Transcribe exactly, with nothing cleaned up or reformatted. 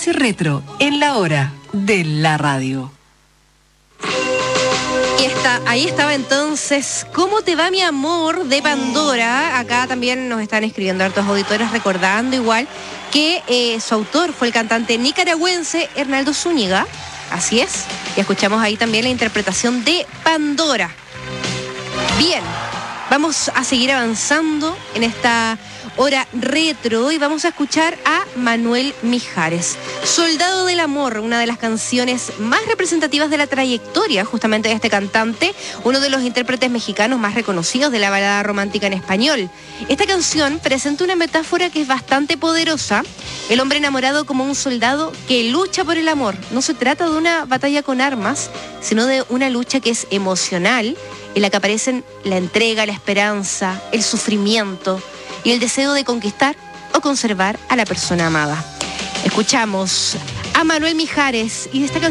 Espacio Retro en la hora de la radio. Y está, ahí estaba entonces ¿Cómo te va mi amor? De Pandora. Acá también nos están escribiendo hartos auditores recordando igual que eh, su autor fue el cantante nicaragüense Hernaldo Zúñiga. Así es. Y escuchamos ahí también la interpretación de Pandora. Bien, vamos a seguir avanzando en esta hora retro y vamos a escuchar a Manuel Mijares. Soldado del Amor, una de las canciones más representativas de la trayectoria justamente de este cantante, uno de los intérpretes mexicanos más reconocidos de la balada romántica en español. Esta canción presenta una metáfora que es bastante poderosa. El hombre enamorado como un soldado que lucha por el amor. No se trata de una batalla con armas, sino de una lucha que es emocional, en la que aparecen la entrega, la esperanza, el sufrimiento y el deseo de conquistar o conservar a la persona amada. Escuchamos a Manuel Mijares y de esta canción